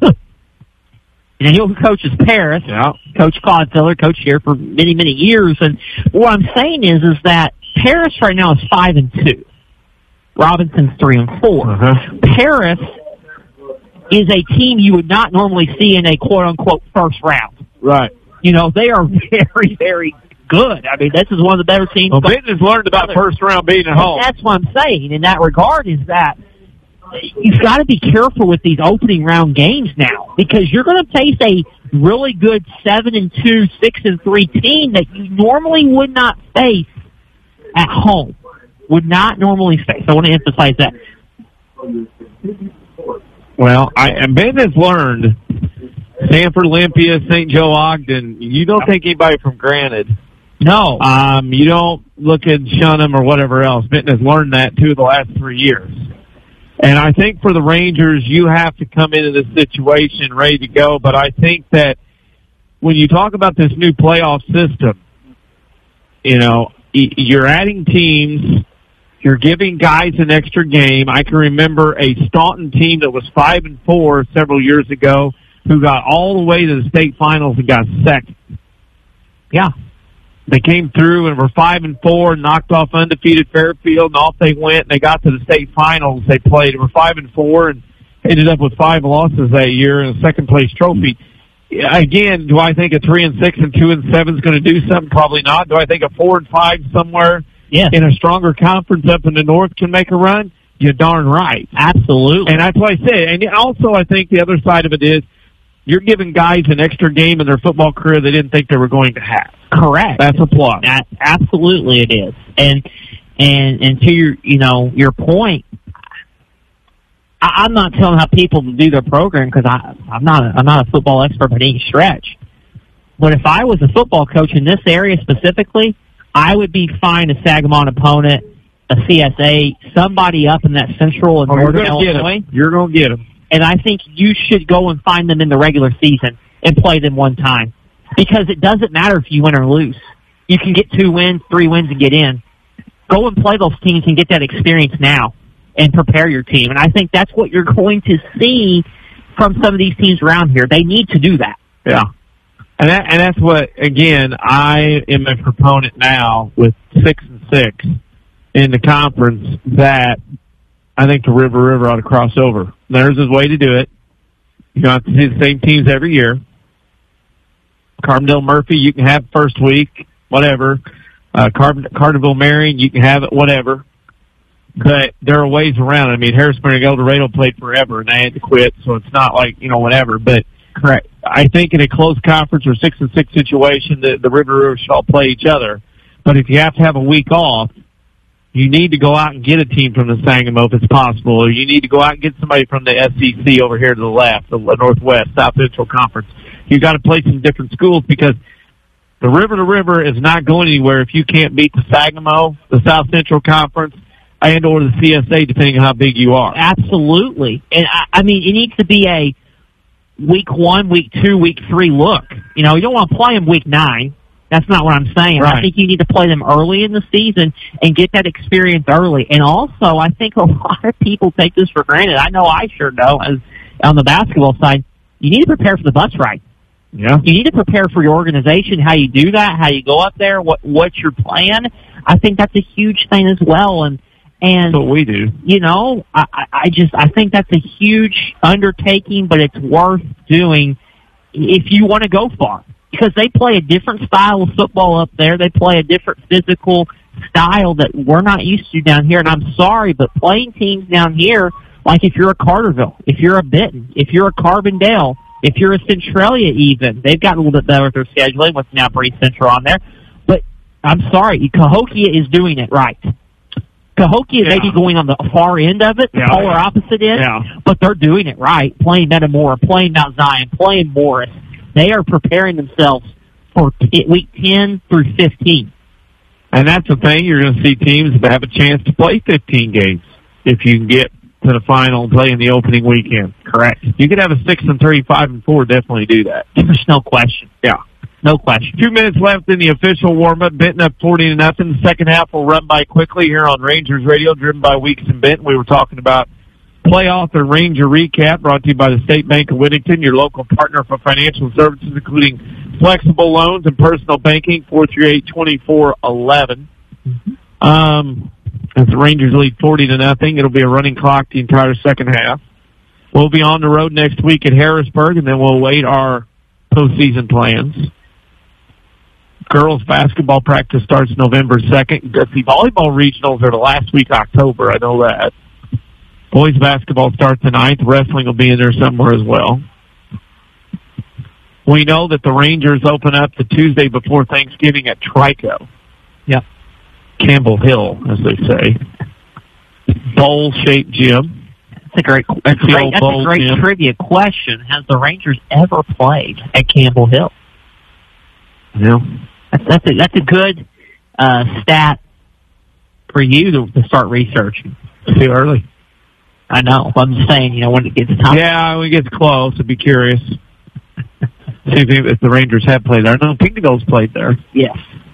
And he coaches Paris, yeah. Coach Clodfeller, coach here for many, many years. And what I'm saying is, is that Paris right now is five and two. Robinson's three and four. Uh-huh. Paris is a team you would not normally see in a quote unquote first round. Right. You know, they are very, very good. I mean, this is one of the better teams. Well, Benton has learned about first round being at home. That's what I'm saying in that regard is that you've got to be careful with these opening round games now because you're going to face a really good seven and two, six and three team that you normally would not face at home. Would not normally face. I want to emphasize that. Well, I and Ben has learned Sanford, Olympia, Saint Joe, Ogden. You don't take anybody for granted. No. Um, you don't look at shun them or whatever else. Benton has learned that two of the last three years. And I think for the Rangers, you have to come into this situation ready to go. But I think that when you talk about this new playoff system, you know, you're adding teams, you're giving guys an extra game. I can remember a Staunton team that was five and four several years ago who got all the way to the state finals and got second. Yeah. They came through and were five and four, knocked off undefeated Fairfield, and off they went. And they got to the state finals. They played. They were five and four, and ended up with five losses that year and a second place trophy. Again, do I think a three and six and two and seven is going to do something? Probably not. Do I think a four and five somewhere yes. in a stronger conference up in the north can make a run? You're darn right. Absolutely. And that's what I say. And also, I think the other side of it is you're giving guys an extra game in their football career they didn't think they were going to have. Correct. That's a plus. That, absolutely, it is. And and and to your you know your point, I, I'm not telling how people to do their program because I I'm not a, I'm not a football expert by any stretch. But if I was a football coach in this area specifically, I would be fine a Sagamon opponent, a C S A, somebody up in that central and oh, northern you're Illinois. You're going to get them. And I think you should go and find them in the regular season and play them one time. Because it doesn't matter if you win or lose. You can get two wins, three wins, and get in. Go and play those teams and get that experience now and prepare your team. And I think that's what you're going to see from some of these teams around here. They need to do that. Yeah. And that, and that's what, again, I am a proponent now with six and six in the conference that I think the River River ought to cross over. There's his way to do it. You don't have to see the same teams every year. Carbondale Murphy, you can have first week, whatever. Uh, Card- Carterville Marion, you can have it, whatever. But there are ways around it. I mean, Harrisburg and El Dorado played forever, and they had to quit, so it's not like, you know, whatever. But correct. I think in a close conference or six and six situation, the, the River Rivers should all play each other. But if you have to have a week off, you need to go out and get a team from the Sangamo if it's possible, or you need to go out and get somebody from the S E C over here to the left, the Northwest, South Central Conference. You've got to play some different schools because the River to River is not going anywhere if you can't beat the Sangamo, the South Central Conference, and or the C S A, depending on how big you are. Absolutely. And, I, I mean, it needs to be a week one, week two, week three look. You know, you don't want to play them week nine. That's not what I'm saying. Right. I think you need to play them early in the season and get that experience early. And also, I think a lot of people take this for granted. I know I sure do. As on the basketball side, you need to prepare for the bus ride. Yeah. You need to prepare for your organization, how you do that, how you go up there, what what's your plan. I think that's a huge thing as well. And and that's what we do. You know, I, I just I think that's a huge undertaking, but it's worth doing if you want to go far. Because they play a different style of football up there. They play a different physical style that we're not used to down here. And I'm sorry, but playing teams down here, like if you're a Carterville, if you're a Benton, if you're a Carbondale, if you're a Centralia even, they've gotten a little bit better with their scheduling with now Breeze Central on there. But I'm sorry, Cahokia is doing it right. Cahokia yeah. may be going on the far end of it, the yeah, polar yeah. opposite end, yeah. but they're doing it right. Playing Metamora, playing Mount Zion, playing Morris. They are preparing themselves for t- week ten through fifteen. And that's the thing. You're going to see teams that have a chance to play fifteen games if you can get to the final and play in the opening weekend. Correct. You could have a six and three, five and four. Definitely do that. There's no question. Yeah. No question. Two minutes left in the official warm-up. Benton up forty to nothing. The second half will run by quickly here on Rangers Radio, driven by Weeks and Benton. We were talking about playoff and Ranger recap brought to you by the State Bank of Whittington, your local partner for financial services, including flexible loans and personal banking, four three eight, two four one one. Mm-hmm. Um, as the Rangers lead forty to nothing, it'll be a running clock the entire second half. We'll be on the road next week at Harrisburg, and then we'll await our postseason plans. Girls basketball practice starts November second. The volleyball regionals are the last week of October, I know that. Boys basketball starts the ninth. Wrestling will be in there somewhere as well. We know that the Rangers open up the Tuesday before Thanksgiving at Trico. Yep. Campbell Hill, as they say. Bowl-shaped gym. That's a great, that's the great, that's a great gym. trivia question. Has the Rangers ever played at Campbell Hill? No. That's, that's, a, that's a good uh, stat for you to, to start researching. Too early. I know. I'm just saying, you know, when it gets time. Yeah, when it gets close, I'd be curious. See if, if the Rangers have played there. No, Pinkedale's played there. Yes.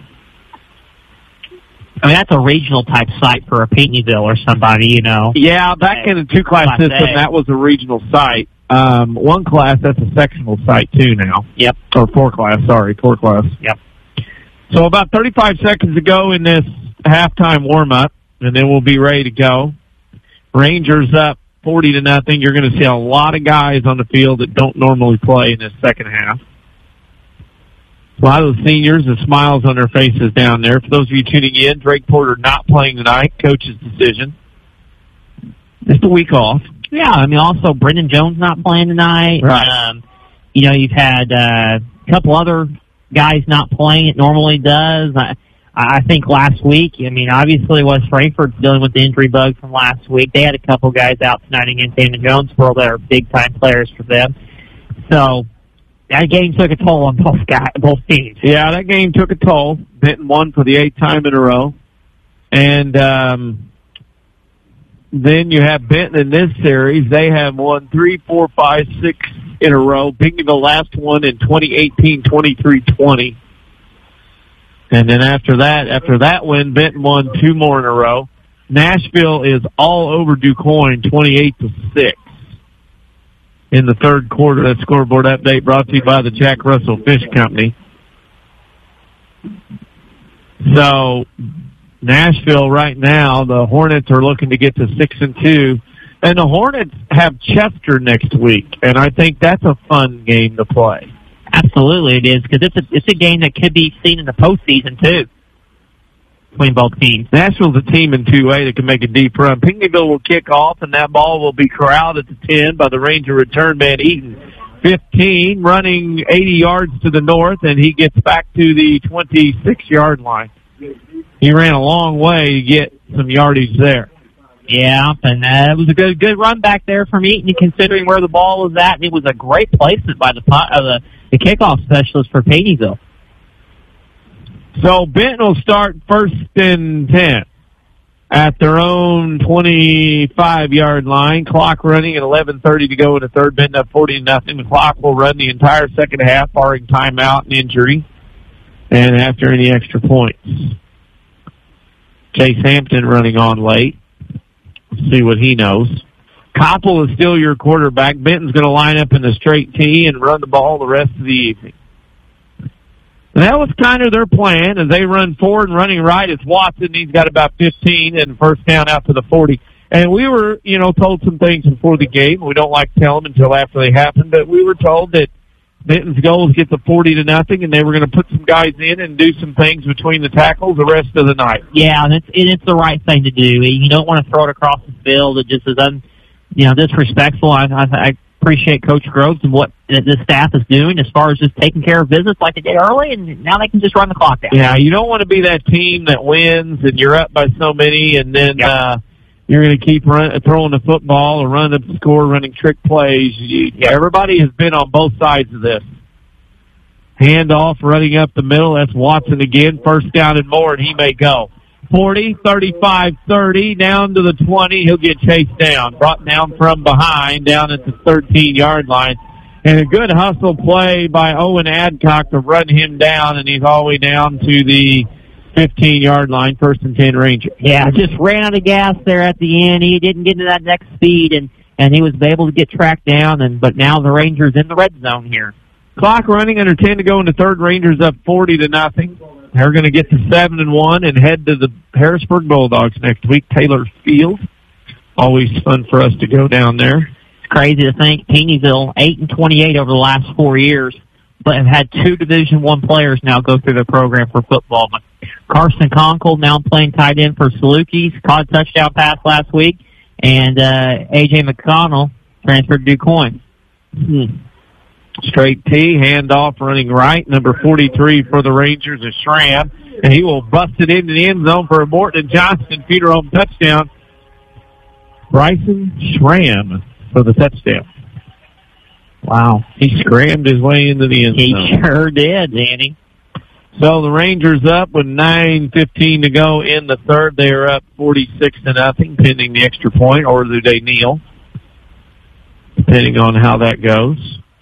I mean, that's a regional type site for a Pinckneyville or somebody, you know. Yeah, back in the two-class Class system, A. that was a regional site. Um, one class, that's a sectional site, too, now. Yep. Or four-class, sorry, four-class. Yep. So about thirty-five seconds to go in this halftime warm-up, and then we'll be ready to go. Rangers up forty to nothing. You're going to see a lot of guys on the field that don't normally play in this second half. A lot of the seniors and smiles on their faces down there. For those of you tuning in, Drake Porter not playing tonight, coach's decision. Just a week off. Yeah, I mean, also Brendan Jones not playing tonight. Right. Um, you know, you've had uh, a couple other guys not playing. It normally does. I, I think last week, I mean, obviously West Frankfurt's dealing with the injury bug from last week. They had a couple guys out tonight against Damon Jonesboro that are big-time players for them. So that game took a toll on both guys, both teams. Yeah, that game took a toll. Benton won for the eighth time in a row. And um, then you have Benton in this series. They have won three, four, five, six in a row. Pinckneyville the last one in twenty eighteen, twenty-three twenty. And then after that, after that win, Benton won two more in a row. Nashville is all over DuQuoin, twenty-eight to six. In the third quarter, that scoreboard update brought to you by the Jack Russell Fish Company. So, Nashville right now, the Hornets are looking to get to six and two, and the Hornets have Chester next week, and I think that's a fun game to play. Absolutely, it is, because it's a it's a game that could be seen in the postseason too between both teams. Nashville's a team in two A that can make a deep run. Pinckneyville will kick off, and that ball will be corralled at the ten by the Ranger return man Eaton. fifteen, running eighty yards to the north, and he gets back to the twenty-six-yard line. He ran a long way to get some yardage there. Yeah, and uh, it was a good good run back there from Eaton, considering where the ball was at, and it was a great placement by the uh, the, the kickoff specialist for Payneeville. So Benton will start first and ten at their own twenty-five-yard line. Clock running at eleven thirty to go in the third. Benton up forty to nothing. The clock will run the entire second half, barring timeout and injury, and after any extra points. Chase Hampton running on late. Let's see what he knows. Koppel is still your quarterback. Benton's going to line up in the straight tee and run the ball the rest of the evening. And that was kind of their plan as they run forward and running right. It's Watson. He's got about fifteen and first down out to the forty. And we were, you know, told some things before the game. We don't like to tell them until after they happen, but we were told that Benton's goal is get the forty to nothing, and they were going to put some guys in and do some things between the tackles the rest of the night. Yeah, and it's, it's the right thing to do. You don't want to throw it across the field. It just is un, you know, disrespectful. I, I, I appreciate Coach Groves and what the staff is doing as far as just taking care of business like they did early, and now they can just run the clock down. Yeah, you don't want to be that team that wins and you're up by so many, and then yep. uh, you're going to keep run, throwing the football or running up the score, running trick plays. You, yeah, everybody has been on both sides of this. Handoff running up the middle. That's Watson again. First down and more, and he may go. forty, thirty-five, thirty, down to the twenty. He'll get chased down. Brought down from behind, down at the thirteen-yard line. And a good hustle play by Owen Adcock to run him down, and he's all the way down to the fifteen-yard line, first and ten Ranger. Yeah, just ran out of gas there at the end. He didn't get to that next speed, and, and he was able to get tracked down, and but now the Rangers in the red zone here. Clock running under ten to go in the third. Rangers up forty to nothing. They're going to get to seven and one and head to the Harrisburg Bulldogs next week. Taylor Field. Always fun for us to go down there. It's crazy to think Payneeville eight and twenty-eight over the last four years, but have had two Division One players now go through the program for football. But Carson Conkle now playing tight end for Salukis, caught a touchdown pass last week, and uh, A J McConnell transferred to DuQuoin. Hmm. Straight T, handoff running right. Number forty-three for the Rangers is Schramm, and he will bust it into the end zone for a Morton Johnston feeder home touchdown. Bryson Schramm for the touchdown. Wow. He scrammed his way into the end zone. He sure did, Danny. So the Rangers up with nine fifteen to go in the third. They are up forty-six to nothing, pending the extra point, or do they kneel? Depending on how that goes.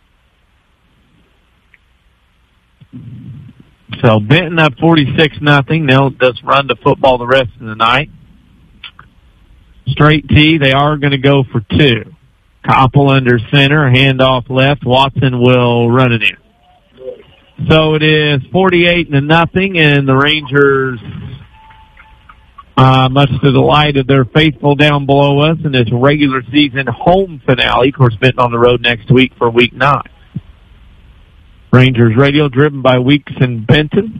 So Benton up forty-six nothing. They'll just run the football the rest of the night. Straight T, they are going to go for two. Koppel under center, handoff left. Watson will run it in. So it is forty-eight to nothing, and the Rangers, uh, much to the delight of their faithful down below us in this regular season home finale. Of course, Benton on the road next week for week nine. Rangers Radio, driven by Weeks and Benton.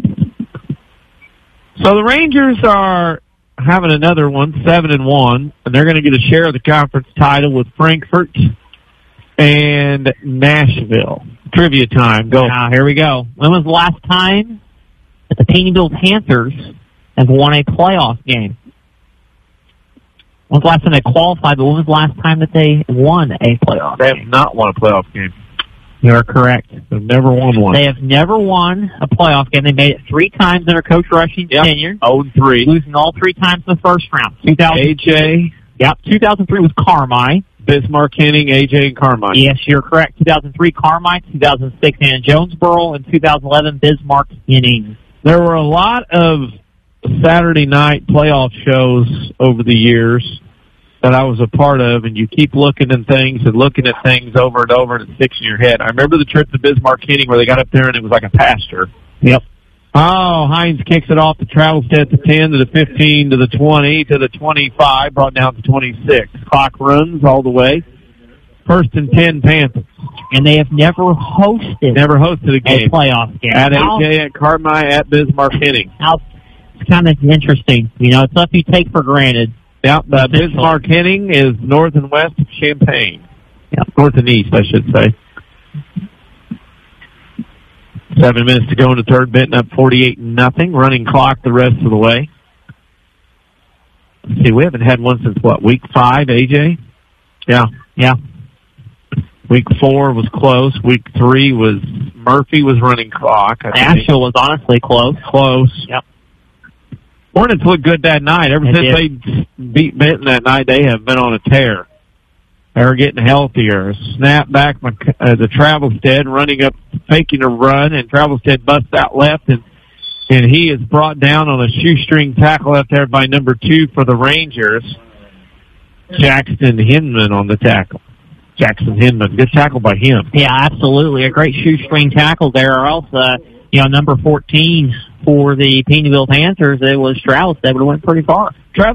So the Rangers are having another one, seven and one, and they're going to get a share of the conference title with Frankfort and Nashville. Trivia time. Go. Now, here we go. When was the last time that the Payneeville Panthers have won a playoff game? When was the last time they qualified, but when was the last time that they won a playoff they game? They have not won a playoff game. You are correct. They've never won one. They have never won a playoff game. They made it three times under Coach Rushing's yep. tenure. oh and three. Losing all three times in the first round. A J. Yep. two thousand three was Carmi. Bismarck Henning, A J, and Carmine. Yes, you're correct. two thousand three, Carmine. two thousand six, Ann Jonesboro. And two thousand eleven, Bismarck Henning. There were a lot of Saturday night playoff shows over the years that I was a part of, and you keep looking at things and looking at things over and over, and it sticks in your head. I remember the trip to Bismarck Henning where they got up there and it was like a pasture. Yep. Oh, Hines kicks it off the travel set to ten, to the fifteen, to the twenty, to the twenty-five, brought down to twenty-six. Clock runs all the way. First and ten Panthers. And they have never hosted Never hosted a game. A playoff game. At now, A J, at Carmi, at Bismarck Henning. Now, it's kind of interesting. You know, it's stuff you take for granted. Yep, uh, Bismarck Henning is north and west of Champaign. Yep. North and east, I should say. Seven minutes to go in the third, Benton up forty-eight nothing. Running clock the rest of the way. Let's see, we haven't had one since, what, week five, A J? Yeah. Yeah. Week four was close. Week three was Murphy was running clock. Asheville was honestly close. Close. Yep. Hornets looked good that night. Ever They since did. they beat Benton that night, they have been on a tear. They're getting healthier. Snap back uh, the Travelstead, running up, faking a run, and Travelstead busts out left, and and he is brought down on a shoestring tackle out there by number two for the Rangers, Jackson Hinman on the tackle. Jackson Hinman, good tackle by him. Yeah, absolutely. A great shoestring tackle there. Or else, uh, you know, number fourteen for the Payneeville Panthers, it was Strauss that would have went pretty far.